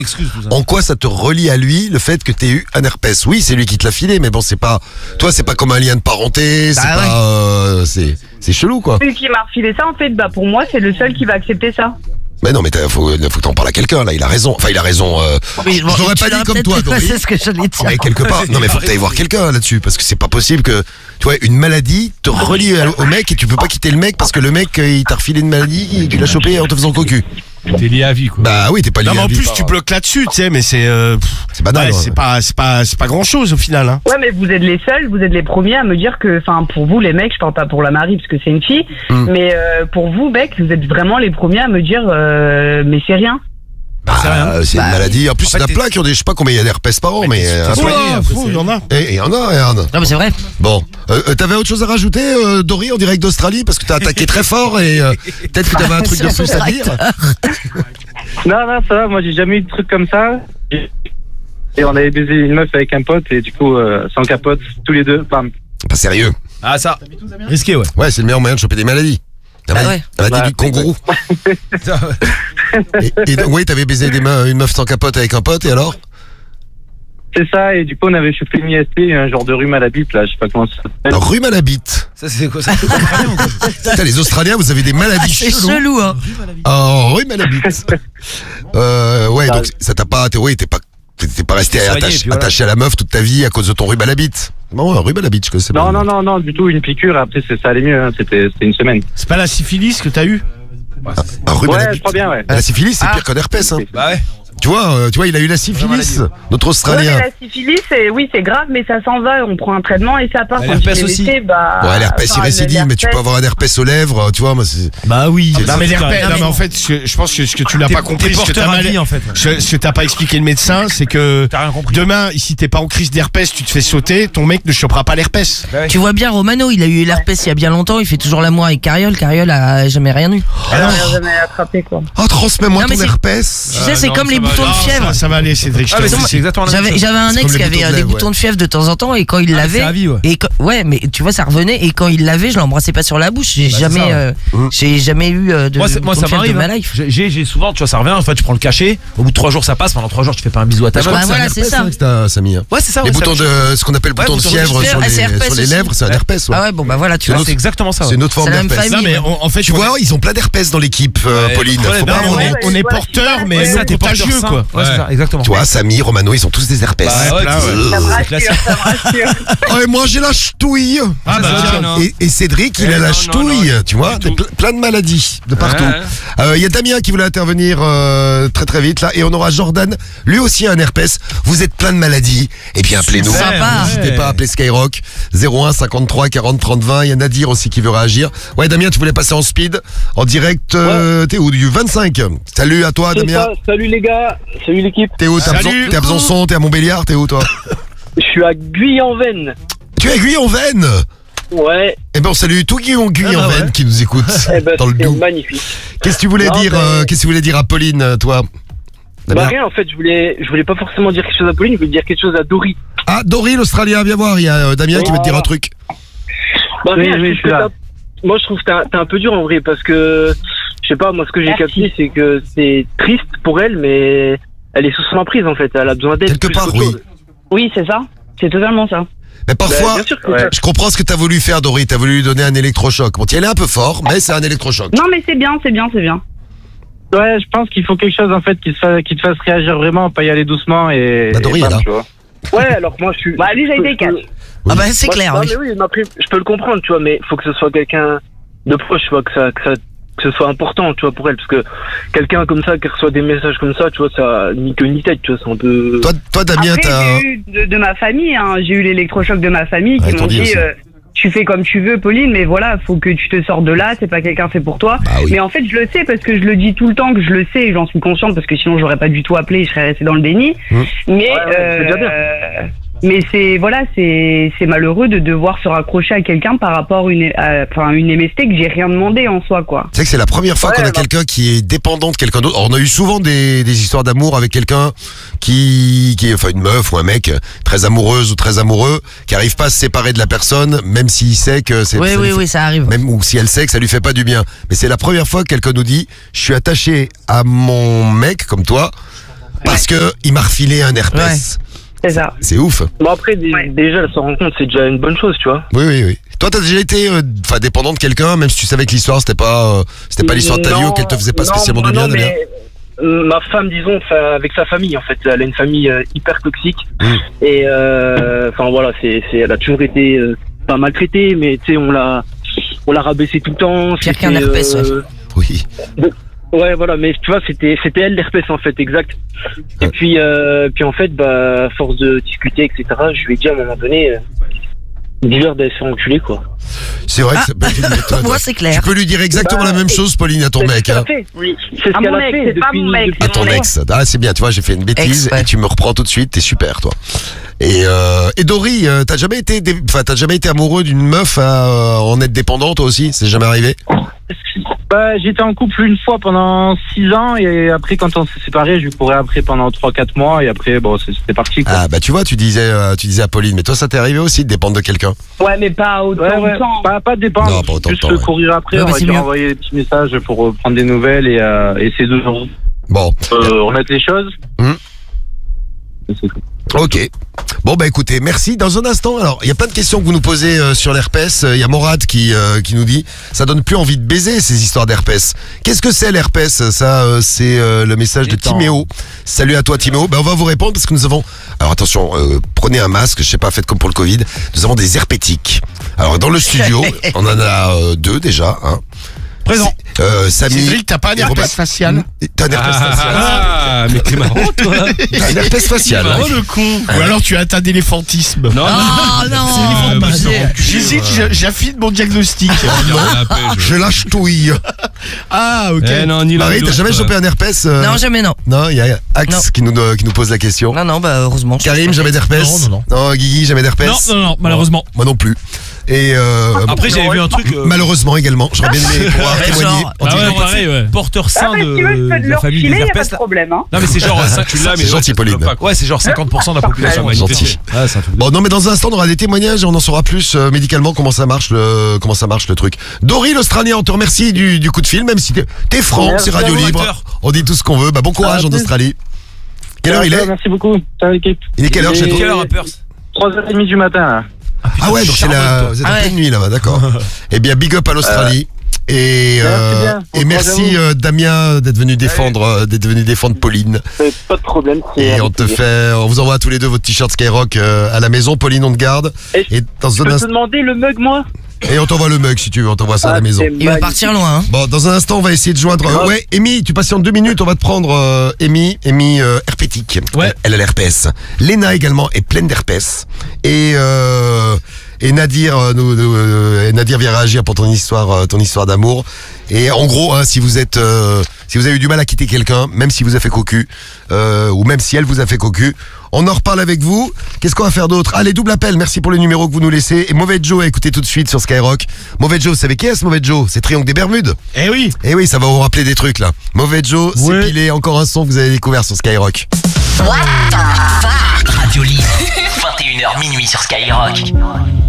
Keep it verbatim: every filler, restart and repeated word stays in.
Excuse, en quoi ça te relie à lui le fait que t'aies eu un herpès? Oui, c'est lui qui te l'a filé, mais bon, c'est pas. Toi, c'est pas comme un lien de parenté, c'est Bah ouais. pas. Euh, c'est c'est chelou, quoi. Celui qui m'a refilé ça, en fait, bah pour moi, c'est le seul qui va accepter ça. Mais non, mais t'as- faut, faut que t'en parles à quelqu'un, là. Il a raison. Enfin, il a raison. Euh, Oui, bon, je l'aurais tu pas l'as dit comme peut-être toi, fait, Dory. C'est ce que j'allais dire. Mais quelque part. Non, mais faut que t'ailles voir quelqu'un là-dessus, parce que c'est pas possible que. Tu vois, une maladie te relie au mec et tu peux pas quitter le mec parce que le mec, il t'a refilé une maladie et tu l'as chopé en te faisant cocu. T'es lié à vie, quoi. Bah oui, t'es pas lié Non, mais à en vie plus, par- tu bloques là-dessus, tu sais, mais c'est. Euh, C'est banal. ouais, ouais. c'est pas, c'est pas, c'est pas grand-chose au final. Hein. Ouais, mais vous êtes les seuls, vous êtes les premiers à me dire que, enfin, pour vous, les mecs, je parle pas pour la Marie parce que c'est une fille, Mm. mais euh, pour vous, mec, vous êtes vraiment les premiers à me dire, euh, mais c'est rien. Bah, c'est rien. c'est une Bah, maladie. En plus, en il y en a fait, plein qui ont des. Je sais pas combien il y a d'herpès par an, Mais mais. t'es- euh, t'es un peu. soigné, Oh, après, fou, c'est- il y en a. Et il y en a, regarde. Non, mais c'est vrai. Bon, euh, euh, t'avais autre chose à rajouter, euh, Dory, en direct d'Australie, parce que t'as attaqué très fort et euh, peut-être que t'avais un truc de Sur plus à le dire. Non, non, ça va, moi j'ai jamais eu de truc comme ça. Et on avait baisé une meuf avec un pote, et du coup, euh, sans capote, tous les deux, bam. Pas sérieux. Ah, ça. Risqué, ouais. Ouais, c'est le meilleur moyen de choper des maladies. La Bah maladie, ouais. la maladie Ouais, du kangourou. Ça, ouais. Et, et donc, oui, t'avais baisé des me- une meuf sans capote avec un pote, et alors? C'est ça, et du coup, on avait chopé une I S T, un genre de rhume à la bite, là, je sais pas comment ça s'appelle. Un rhume à la bite. Ça, c'est quoi ça? C'est australien ou quoi? Putain, les Australiens, vous avez des Ah, maladies c'est cheloues. chelou, hein. Oh, rhume à la bite. euh, ouais, donc ça t'a pas, t'es, oui, t'es pas, t'es t'es pas resté T'es soigné, attaché, puis voilà. attaché à la meuf toute ta vie à cause de ton rhume à la bite. Non, un rhume à la bite, je connaissais pas. Non, non, non, non, du tout, une piqûre, après, c'est- ça allait mieux, hein, c'était c'était une semaine. C'est pas la syphilis que t'as eu? Un rhume à la Ouais, je bite. crois bien, ouais. La syphilis, c'est Ah. pire qu'un herpès, hein. Bah ouais. Tu vois, euh, tu vois, il a eu la syphilis, notre Ouais, Australien. mais la syphilis, c'est, oui, c'est grave, mais ça s'en va, on prend un traitement et ça part. Ouais, Quand l'herpès tu fais aussi. l'été, bah, Ouais, l'herpès, il enfin, récidive, mais tu peux l'herpès- avoir un herpès aux lèvres, tu vois, moi, c'est. Bah oui. C'est Non, mais ça. l'herpès, Non, non, mais- mais en fait, ce que- je pense que ce que tu n'as T'es- pas compris, t'es ce que porteur t'as à mal, vie, en fait. ce ce que t'as pas expliqué le médecin, c'est que T'as rien compris. demain, si t'es pas en crise d'herpès, tu te fais sauter, ton mec ne chopera pas l'herpès. Bah ouais. Tu vois bien, Romano, il a eu l'herpès il y a bien longtemps, il fait toujours l'amour avec Cariole. Cariole a jamais rien eu. Elle a jamais attrapé, quoi. Oh, transmets-moi Non, mais ton c'est- herpès. Tu sais, c'est non, comme ça les va, boutons non, de Ça, fièvre. ça va aller, Cédric. je Ah, te mais laisse. c'est c'est exactement la même J'avais chose. j'avais un C'est ex comme qui les avait boutons de euh, des lèvres, boutons ouais. de fièvre de temps en temps et quand il Ah, l'avait c'est à vie, ouais. et quand- ouais mais tu vois ça revenait et quand il l'avait je l'embrassais pas sur la bouche j'ai Bah, c'est jamais ça, ouais. euh, Mmh. j'ai jamais eu euh, de Moi, c'est- moi, boutons ça de fièvre de m'arrive. ma hein. life. J'ai- J'ai j'ai souvent, tu vois, ça revient. En fait, tu prends le cachet. Au bout de trois jours, ça passe. Pendant trois jours, tu fais pas un bisou à ta Je crois meuf. Bah, que c'est un voilà, c'est herpès, ça. hein, que t'as, Samy. hein. Ouais, c'est ça. Les ouais, boutons ça- de, ce qu'on appelle Ouais, boutons de boutons de fièvre fièvre, sur ah, c'est les, herpès sur les aussi. lèvres, c'est un Ouais. herpès, ouais. Ah ouais bon bah voilà tu C'est vois. notre- C'est exactement ça. C'est ouais. une autre forme C'est la même d'herpès. famille. Non, mais on- en fait, Tu on vois, ils ont plein d'herpès dans l'équipe, euh, Ouais, Pauline. ouais, Faut bah, pas- on ouais, est, ouais, on est ouais, porteurs, ouais, mais ouais, non Ça, t'es contagieux, porteur sain. quoi. Ouais, c'est ça, exactement. Tu vois, Samy, Romano, ils ont tous des herpès. Bah ouais, plein, tu- ouais. Ça me c'est rassure, classique. ça me rassure. Oh, et moi, j'ai la ch'touille. Ah bah Ça, tiens. non. Et, et Cédric, il Eh a la non, ch'touille, non, non, tu vois, du des tout. ple- plein de maladies de partout. Ouais. Euh, Il y a Damien qui voulait intervenir euh, très très vite là, et on aura Jordan, lui aussi a un herpès. Vous êtes plein de maladies, et bien appelez-nous. Super, Sympa. N'hésitez ouais. pas à appeler Skyrock zéro un cinquante-trois quarante trente vingt. Il y a Nadir aussi qui veut réagir. Ouais, Damien, tu voulais passer en speed, en direct. Euh, T'es où, du vingt-cinq? Salut à toi, C'est Damien. ça, salut les gars, salut l'équipe. T'es où? T'es à Salut. Besan- t'es à Besançon, t'es à Montbéliard, t'es où toi? Je suis à Guy-en-Veine. Tu es à Guy-en-Veine. Ouais, Eh ben on salue tout Guy en Ah bah Guy-en-Veine ouais. qui nous écoute eh ben, dans le c'est Doubs. magnifique. Qu'est-ce que tu voulais Non, dire mais- euh, Qu'est-ce que tu voulais dire à Pauline, euh, toi? Bah Damien rien, en fait, je voulais, je voulais pas forcément dire quelque chose à Pauline, je voulais dire quelque chose à Dory. Ah, Dory, l'Australien, viens voir, il y a euh, Damien qui veut te dire un Voilà. truc. Bah Oui, rien, oui, je je suis trouve que là. t'as- moi je trouve que t'es un, t'es un peu dur en vrai, parce que, je sais pas, moi ce que j'ai Merci. capté, c'est que c'est triste pour elle, mais elle est sous son emprise en fait, elle a besoin d'aide. Quelque plus part, qu'autre oui. chose. Oui, c'est ça. C'est totalement ça. Mais parfois, Bah, bien sûr que ouais. ça. je comprends ce que t'as voulu faire, Dory. T'as voulu lui donner un électrochoc. Bon, tu y allais un peu fort, mais c'est un électrochoc. Non, mais c'est bien, c'est bien, c'est bien. Ouais, je pense qu'il faut quelque chose en fait qui, se fasse, qui te fasse réagir vraiment, pas y aller doucement et. Bah, Dory, et bam, elle a. tu vois. Ouais, alors que moi je suis. Bah, lui, j'ai je- été je- cash. Ah bah c'est moi, clair non, oui. mais oui, mais après, je peux le comprendre, tu vois, mais faut que ce soit quelqu'un de proche, tu vois, que ça, que ça, que ce soit important, tu vois, pour elle, parce que quelqu'un comme ça qui reçoit des messages comme ça, tu vois, ça ni queue ni tête, tu vois, c'est un peu. Toi, toi Damien, Après, t'as. j'ai eu de, de ma famille, hein, j'ai eu l'électrochoc de ma famille Ouais, qui t'en m'ont dis dit aussi. euh, tu fais comme tu veux, Pauline, mais voilà, faut que tu te sors de là, c'est pas quelqu'un fait pour toi. Bah oui. Mais en fait, je le sais parce que je le dis tout le temps que je le sais et j'en suis consciente parce que sinon j'aurais pas du tout appelé, je serais restée dans le déni. Mmh. Mais Ouais, ouais, c'est déjà bien. euh, mais c'est voilà, c'est c'est malheureux de devoir se raccrocher à quelqu'un par rapport à une à- enfin une M S T que j'ai rien demandé en soi quoi. Tu sais que c'est la première fois Ouais, qu'on a bah. quelqu'un qui est dépendant de quelqu'un d'autre. Alors, on a eu souvent des, des histoires d'amour avec quelqu'un qui, qui est, enfin, une meuf ou un mec très amoureuse ou très amoureux, qui arrive pas à se séparer de la personne, même s'il sait que c'est, Oui ça oui lui fait- oui ça arrive. même ou si elle sait que ça lui fait pas du bien. Mais c'est la première fois que quelqu'un nous dit, je suis attaché à mon mec, comme toi, parce que il m'a refilé un herpès. C'est ça. C'est ouf. Bon, après, dé- Ouais. déjà, elle s'en rend compte, c'est déjà une bonne chose, tu vois. Oui, oui, oui. Toi, t'as déjà été, euh, enfin, dépendant de quelqu'un, même si tu savais que l'histoire, c'était pas, euh, c'était pas l'histoire de ta vie ou qu'elle te faisait pas non, spécialement du non, bien, Damien. mais, euh, ma femme, disons, enfin, avec sa famille, en fait, elle a une famille euh, hyper toxique. Mm. Et, euh, enfin, voilà, c'est, c'est, elle a toujours été euh, pas maltraitée, mais tu sais, on l'a, on l'a rabaissé tout le temps. Pire qu'un C'était, herpès, euh, Oui. Ouais, voilà, mais tu vois, c'était, c'était elle l'herpès en fait, exact. Et puis, euh, puis en fait, bah, à force de discuter, et cetera, je lui ai dit à un moment donné, euh, dis-leur d'aller se faire enculer, quoi. C'est vrai que ça peut être- Moi, c'est clair. Tu peux lui dire exactement Bah, la même chose, Pauline, à ton C'est ce mec. qu'elle Hein. a fait. Oui, c'est ce À qu'elle mon a ex, fait c'est pas depuis. mon ex, depuis- À ton mon ex. Ah, c'est bien, tu vois, j'ai fait une bêtise Ex, ouais. et tu me reprends tout de suite, t'es super, toi. Et, euh, et Dory, euh, t'as jamais été, dé- enfin, t'as jamais été amoureux d'une meuf à euh, en être dépendante, toi aussi? C'est jamais arrivé? Bah, j'étais en couple une fois pendant six ans et après quand on s'est séparés, je lui courais après pendant trois quatre mois et après bon c'est- c'était parti quoi. Ah, bah, tu vois, tu disais, euh, tu disais à Pauline, mais toi, ça t'est arrivé aussi de dépendre de quelqu'un? Ouais, mais pas autant Ouais, ouais. de temps. Pas, pas dépendre, Non, pas autant de juste temps, ouais. courir après, Ouais, on bah, va c'est dire mieux. envoyer des petits messages pour euh, prendre des nouvelles et, euh, et essayer de Bon. euh, remettre les choses. Hum. Et c'est tout. Ok. Bon, bah écoutez, merci. Dans un instant, alors, il y a plein de questions que vous nous posez euh, sur l'herpès. Il y a Morad qui, euh, qui nous dit, ça donne plus envie de baiser, ces histoires d'herpès. Qu'est-ce que c'est l'herpès? Ça, euh, c'est euh, le message de Détends. Timéo. Salut à toi, Timéo. Ben, on va vous répondre parce que nous avons... Alors attention, euh, prenez un masque, je sais pas, faites comme pour le Covid. Nous avons des herpétiques. Alors, dans le studio, on en a euh, deux déjà. Hein. Présent. Euh, Samy... Cédric, t'as pas un et Robert. herpès facial? T'as un herpès facial. Ah, mais t'es marrant, toi. T'as un herpès facial. Marrant, hein. le con. Ou alors tu as atteint d'éléphantisme? Non, Oh non, C'est bah, les c'est- J'hésite, j'a- j'affine mon diagnostic. Je lâche touille. Ah, ok. Eh non, ni l'un Marie, ni t'as l'autre. jamais chopé un herpès euh, Non, jamais non. Non, il y a Axe Non. qui nous, euh, qui nous pose la question. Non, non, bah heureusement. Karim, jamais d'herpès? Non, non, Non, Guigui, jamais d'herpès? Non, non, non, malheureusement. Moi non plus. Et euh, Après, j'avais vu un truc. euh, malheureusement également, j'aurais bien aimé pouvoir Ouais, témoigner. genre, en Ah ouais, direct. pareil, ouais. Porteur Ah, sain bah, si de, tu veux, je peux de te la le famille des refiler, y a pas herpès. de problème, hein. Non, mais c'est genre, ça, tu l'as, mais C'est ouais, gentil, ça te Pauline. bloque pas. Ouais, c'est genre cinquante pour cent de la population Gentil. manifestée. Ouais, c'est un truc de- Bon, non, mais dans un instant, on aura des témoignages et on en saura plus euh, médicalement comment ça marche le comment ça marche le truc. Dory, l'Australien, on te remercie du, du coup de fil, même si t'es t'es franc, Merci c'est radio à vous, libre. acteur. On dit tout ce qu'on veut. Bah bon courage Ah, en merci. Australie. Quelle heure il est? Merci beaucoup. Salut l'équipe. Il est quelle heure chez toi? Quelle heure, Rappers? trois heures trente du matin là. Ah ouais, donc c'est la Charlotte, vous êtes Ah en ouais. pleine nuit là-bas, d'accord. Eh bien, big up à l'Australie. Et, euh, bien. et Bon merci courage à vous. euh, Damien d'être venu défendre euh, d'être venu défendre Pauline. C'est pas de problème. c'est Et avec on te plaisir. fait on vous envoie tous les deux votre t-shirt Skyrock euh, à la maison. Pauline, on te garde. Et je- Et dans Je un peux te instant demander le mug, moi? et on t'envoie le mug si tu veux, on t'envoie ça à la Ah, maison. c'est Il va magnifique. partir loin, hein. Bon, dans un instant, on va essayer de joindre. euh, Ah. ouais, Amy, tu patientes deux minutes, on va te prendre euh, Amy, Amy euh, herpétique. Ouais. Elle a l'herpès. Léna également est pleine d'herpès. Et euh, et Nadir, euh, nous, nous, euh, et Nadir vient réagir pour ton histoire, euh, ton histoire d'amour. Et en gros, hein, si vous êtes, euh, si vous avez eu du mal à quitter quelqu'un, même si vous a fait cocu, euh, ou même si elle vous a fait cocu, on en reparle avec vous. Qu'est-ce qu'on va faire d'autre? Allez, double appel. Merci pour le numéro que vous nous laissez. Et Mauvais Joe, écoutez tout de suite sur Skyrock. Mauvais Joe, vous savez qui est ce Mauvais Joe? C'est Triangle des Bermudes. Eh oui. Eh oui, ça va vous rappeler des trucs là. Mauvais Joe, c'est Ouais. pilé, encore un son que vous avez découvert sur Skyrock. Radio Libre, vingt et une heures minuit sur Skyrock.